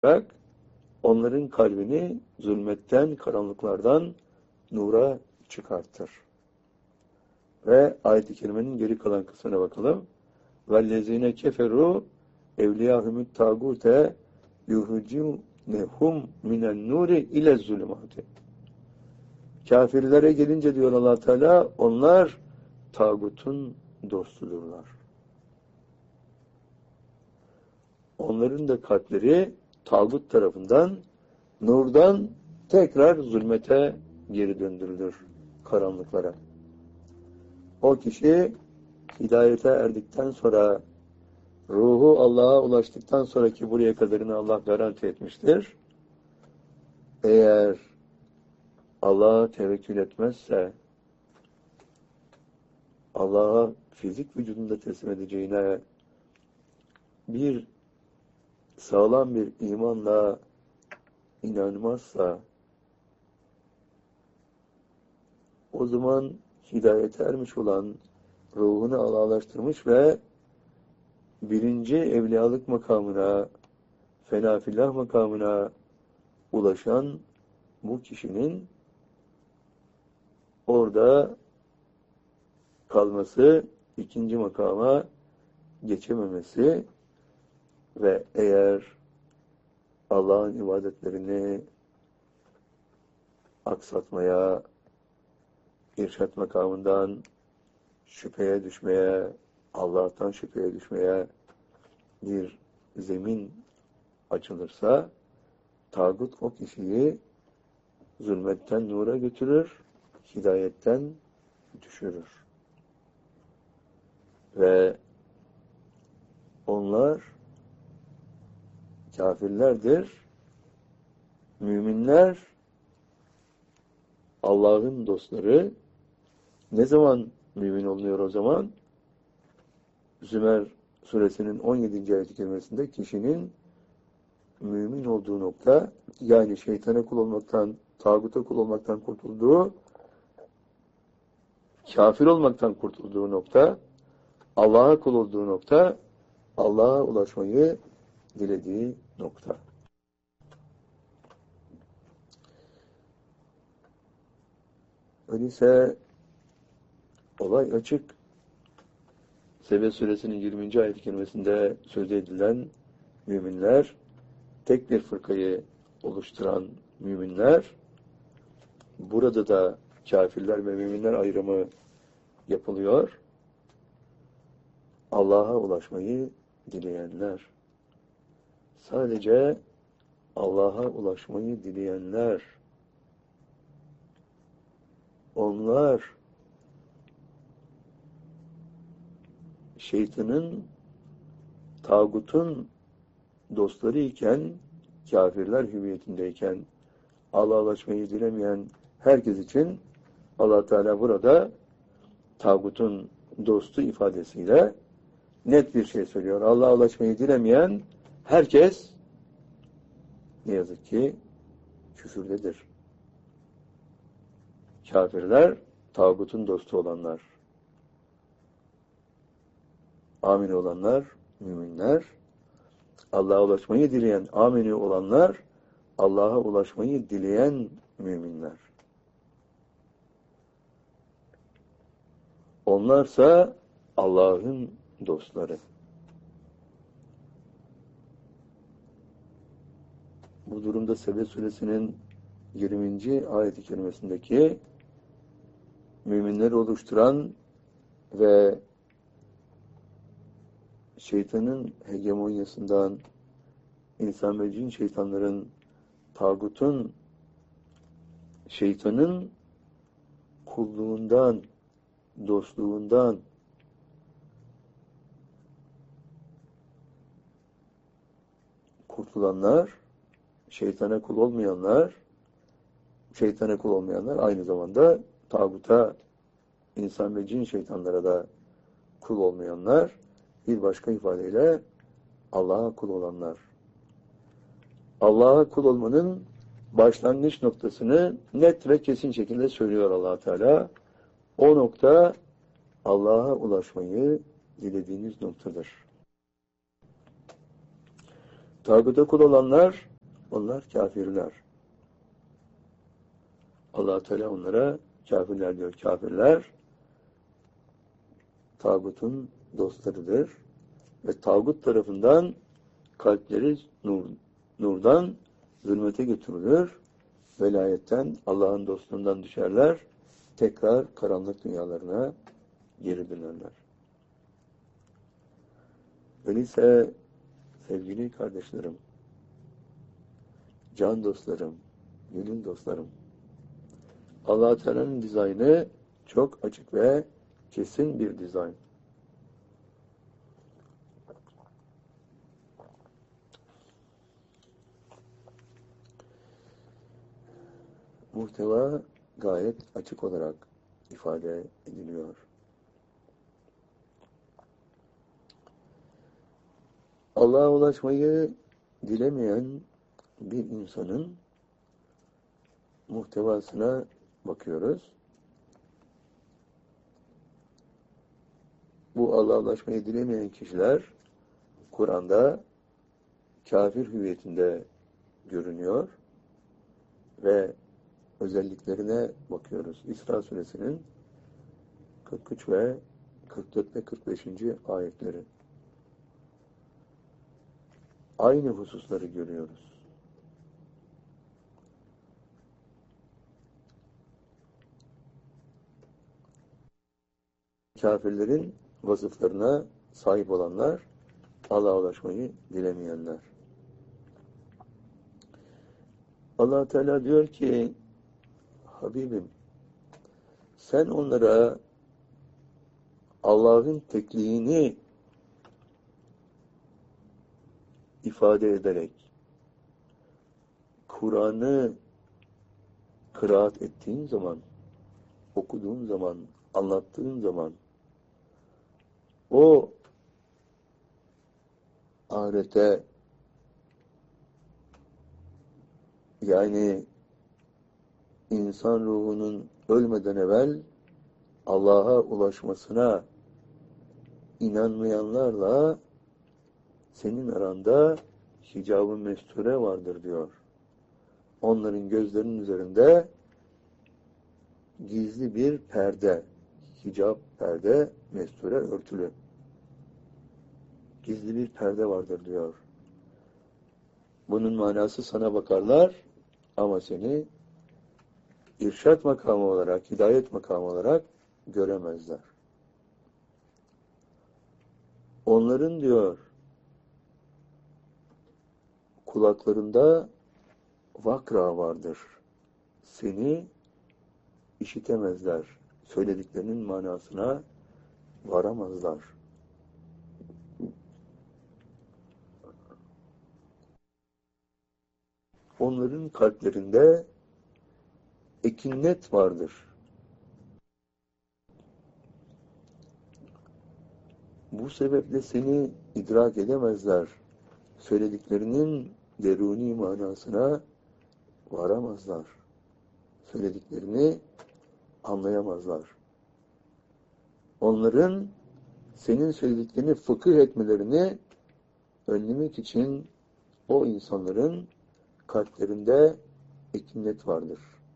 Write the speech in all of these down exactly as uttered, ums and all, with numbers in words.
onların kalbini zulmetten, karanlıklardan nura çıkartır. Ve ayet-i kerimenin geri kalan kısmına bakalım. وَالَّذِينَ كَفَرُوا اَوْلِيَاهُمُ التَّاغُوتَ يُخْرِجُونَهُمْ مِنَ النُّورِ اِلَى الظُّلُمَاتِ. Kafirlere gelince diyor Allah Teala, onlar tağutun dostudurlar. Onların da kalpleri tağut tarafından, nurdan tekrar zulmete geri döndürülür, karanlıklara. O kişi hidayete erdikten sonra, ruhu Allah'a ulaştıktan sonraki buraya kadarını Allah garanti etmiştir. Eğer Allah'a tevekkül etmezse, Allah'a fizik vücudunda teslim edeceğine bir sağlam bir imanla inanmazsa, o zaman hidayete ermiş olan, ruhunu Allah'laştırmış ve birinci evliyalık makamına, fenafillah makamına ulaşan bu kişinin orada kalması, ikinci makama geçememesi ve eğer Allah'ın ibadetlerini aksatmaya, irşat makamından şüpheye düşmeye, Allah'tan şüpheye düşmeye bir zemin açılırsa, tağut o kişiyi zulmetten nura götürür, hidayetten düşürür. Ve onlar kafirlerdir. Müminler Allah'ın dostları. Ne zaman mümin oluyor o zaman? Zümer suresinin on yedinci ayet-i kerimesinde kişinin mümin olduğu nokta, yani şeytana kul olmaktan, tağuta kul olmaktan kurtulduğu, kafir olmaktan kurtulduğu nokta, Allah'a kul olduğu nokta, Allah'a ulaşmayı dilediği nokta. Öyleyse olay açık. Sebe suresinin yirminci ayet-i kerimesinde söz edilen müminler, tek bir fırkayı oluşturan müminler, burada da kafirler ve müminler ayrımı yapılıyor. Allah'a ulaşmayı dileyenler, sadece Allah'a ulaşmayı dileyenler, onlar şeytanın, tağutun dostları iken, kafirler hüviyetindeyken, Allah'a ulaşmayı dilemeyen herkes için Allah Teala burada tağutun dostu ifadesiyle net bir şey söylüyor. Allah'a ulaşmayı dilemeyen herkes ne yazık ki küfürdedir. Kafirler, tağutun dostu olanlar. Amin olanlar, müminler. Allah'a ulaşmayı dileyen, amini olanlar, Allah'a ulaşmayı dileyen müminler. Onlarsa Allah'ın dostları. Bu durumda Sebe suresinin yirminci ayet-i kerimesindeki müminleri oluşturan ve şeytanın hegemonyasından, insan ve cin şeytanların, tağutun, şeytanın kulluğundan, dostluğundan, kurtulanlar, şeytana kul olmayanlar, şeytana kul olmayanlar aynı zamanda tağuta, insan ve cin şeytanlara da kul olmayanlar, bir başka ifadeyle Allah'a kul olanlar. Allah'a kul olmanın başlangıç noktasını net ve kesin şekilde söylüyor Allah Teala. O nokta Allah'a ulaşmayı dilediğiniz noktadır. Tağuta kul olanlar Onlar kafirler. Allah Teala onlara kafirler diyor. Kafirler tağutun dostlarıdır ve tağut tarafından kalpleri nur, nurdan zulmete götürülür. Velayetten, Allah'ın dostluğundan düşerler. Tekrar karanlık dünyalarına geri dönerler. Öyleyse sevgili kardeşlerim, can dostlarım, gönül dostlarım, Allah Teala'nın dizaynı çok açık ve kesin bir dizayn. Muhteva gayet açık olarak ifade ediliyor. Allah'a ulaşmayı dilemeyen bir insanın muhtevasına bakıyoruz. Bu Allah'a ulaşmayı dilemeyen kişiler Kur'an'da kafir hüviyetinde görünüyor ve özelliklerine bakıyoruz. İsra suresinin kırk üç ve kırk dört ve kırk beşinci ayetleri. Aynı hususları görüyoruz. Kafirlerin vasıflarına sahip olanlar, Allah'a ulaşmayı dilemeyenler. Allah Teala diyor ki, Habibim, sen onlara Allah'ın tekliğini ifade ederek Kur'an'ı kıraat ettiğin zaman, okuduğun zaman, anlattığın zaman o ahirete, yani insan ruhunun ölmeden evvel Allah'a ulaşmasına inanmayanlarla senin aranda hicab-ı mesture vardır diyor. Onların gözlerinin üzerinde gizli bir perde, hicab perde, mesture örtülü. Gizli bir perde vardır diyor. Bunun manası sana bakarlar ama seni irşat makamı olarak, hidayet makamı olarak göremezler. Onların diyor kulaklarında vakra vardır. Seni işitemezler. Söylediklerinin manasına varamazlar. Onların kalplerinde ekinnet vardır. Bu sebeple seni idrak edemezler. Söylediklerinin deruni manasına varamazlar. Söylediklerini anlayamazlar. Onların senin söylediklerini fıkıh etmelerini önlemek için o insanların kalplerinde ekinnet vardır.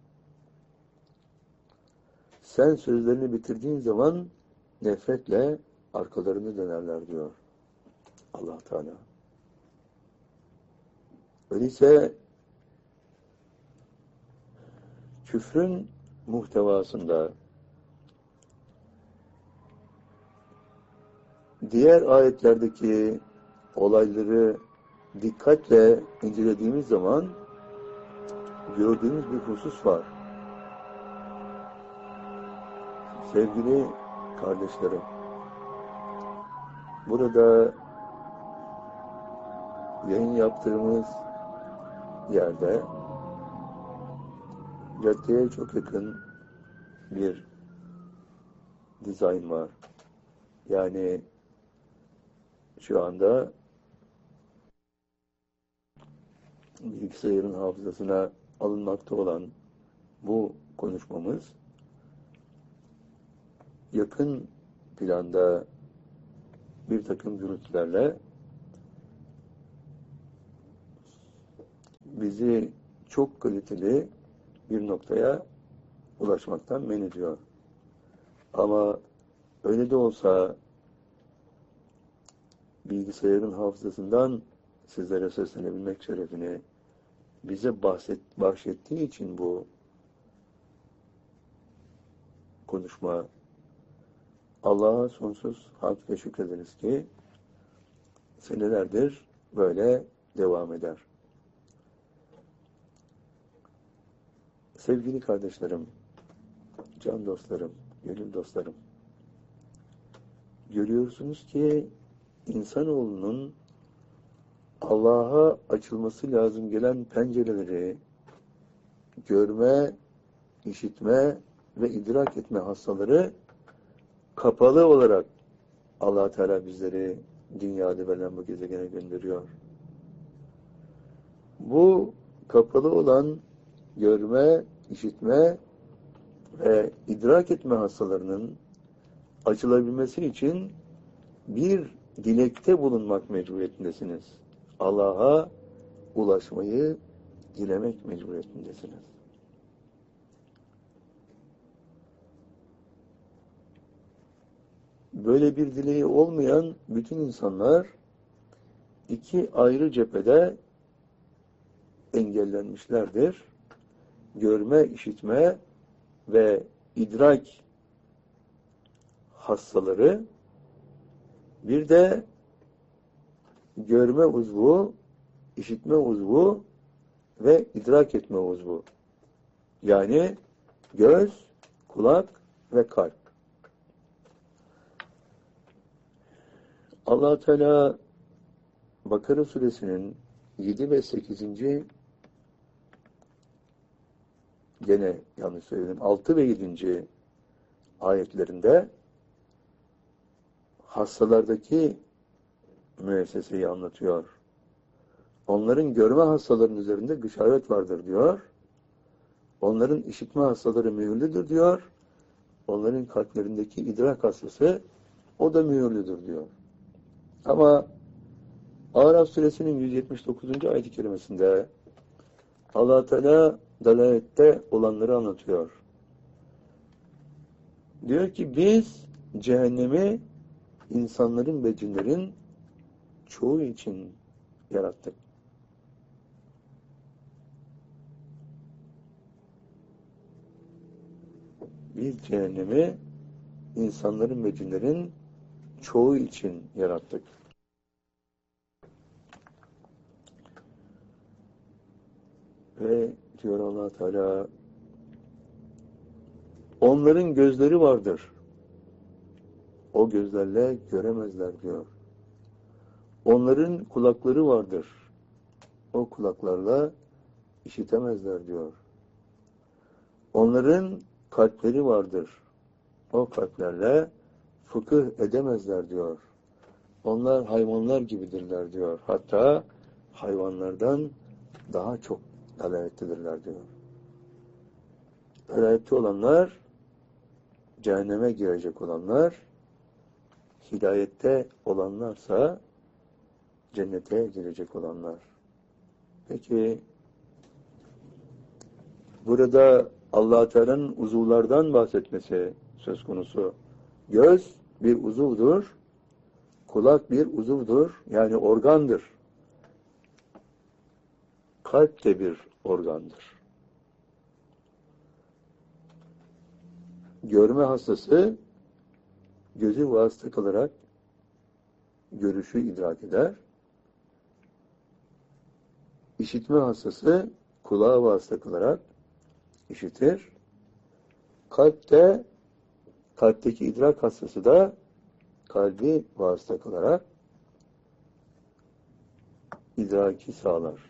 Sen sözlerini bitirdiğin zaman nefretle arkalarını dönerler diyor Allah Teala. Öyleyse küfrün muhtevasında diğer ayetlerdeki olayları dikkatle incelediğimiz zaman gördüğümüz bir husus var. Sevgili kardeşlerim, burada yayın yaptığımız yerde caddeye çok yakın bir dizayn var. Yani şu anda bilgisayarın hafızasına alınmakta olan bu konuşmamız yakın planda bir takım gürültülerle bizi çok kaliteli bir noktaya ulaşmaktan men ediyor. Ama öyle de olsa bilgisayarın hafızasından sizlere seslenebilmek şerefini bize bahset, bahşettiği için bu konuşma, Allah'a sonsuz hamd ve şükrediniz ki senelerdir böyle devam eder. Sevgili kardeşlerim, can dostlarım, gönül dostlarım, görüyorsunuz ki insanoğlunun Allah'a açılması lazım gelen pencereleri görme, işitme ve idrak etme hastaları kapalı olarak Allah Teala bizleri dünyada verilen bu gezegene gönderiyor. Bu kapalı olan görme, işitme ve idrak etme hastalarının açılabilmesi için bir dilekte bulunmak mecburiyetindesiniz. Allah'a ulaşmayı dilemek mecburiyetindesiniz. Böyle bir dileği olmayan bütün insanlar iki ayrı cephede engellenmişlerdir. Görme, işitme ve idrak hastaları, bir de görme uzvu, işitme uzvu ve idrak etme uzvu. Yani göz, kulak ve kalp. Allah Teala Bakara suresinin yedi ve sekizinci gene yanlış söyledim altı ve yedinci ayetlerinde hastalardaki müesseseyi anlatıyor. Onların görme hastalarının üzerinde gışavet vardır diyor. Onların işitme hastaları mühürlüdür diyor. Onların kalplerindeki idrak hastası o da mühürlüdür diyor. Ama Araf suresinin yüz yetmiş dokuzuncu ayet-i kerimesinde Allah Teala dalalette olanları anlatıyor. Diyor ki biz cehennemi insanların ve cinlerin çoğu için yarattık. Biz cehennemi insanların ve cinlerin çoğu için yarattık. Ve diyor Allah Teala, onların gözleri vardır. O gözlerle göremezler diyor. Onların kulakları vardır. O kulaklarla işitemezler diyor. Onların kalpleri vardır. O kalplerle fıkıh edemezler diyor. Onlar hayvanlar gibidirler diyor. Hatta hayvanlardan daha çok dalalettedirler diyor. Dalalette olanlar, cehenneme girecek olanlar, hidayette olanlarsa cennete girecek olanlar. Peki burada Allah Teala'nın uzuvlardan bahsetmesi söz konusu. Göz bir uzuvdur, kulak bir uzuvdur, yani organdır. Kalp de bir organdır. Görme hastası gözü vasıta kalarak görüşü idrak eder. İşitme hastası kulağı vasıta kalarak işitir. Kalp de, kalpteki idrak hastası da kalbi vasıta kalarak idraki sağlar.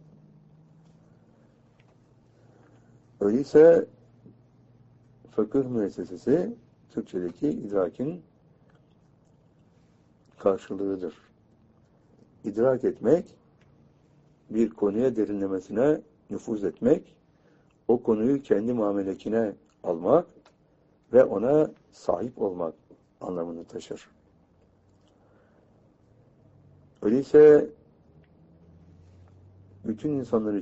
Öyleyse fıkıh müessesesi Türkçedeki idrakin karşılığıdır. İdrak etmek, bir konuya derinlemesine nüfuz etmek, o konuyu kendi muamelekine almak ve ona sahip olmak anlamını taşır. Öyleyse bütün insanları